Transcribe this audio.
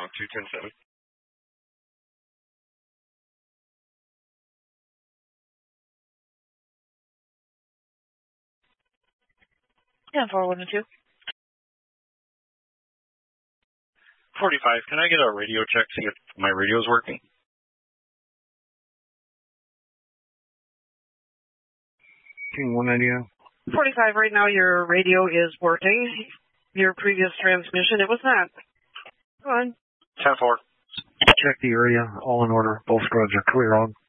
210-7. Yeah, 4112. 45, can I get a radio check, see if my radio's working? King 190. 45, right now your radio is working. Your previous transmission, it was not. Go on. 10-4. Check the area, all in order. Both squads are clear on.